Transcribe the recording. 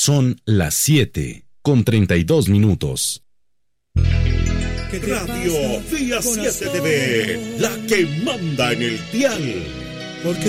Son las 7:32. Radio Día 7 TV, la que manda en el dial. Porque